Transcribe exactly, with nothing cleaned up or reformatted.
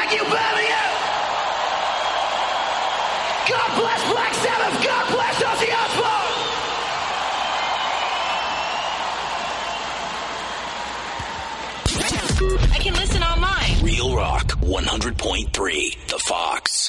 Thank you, Birmingham! God bless Black Sabbath! God bless Ozzy Osbourne! I can listen online. Real Rock one hundred point three, The Fox.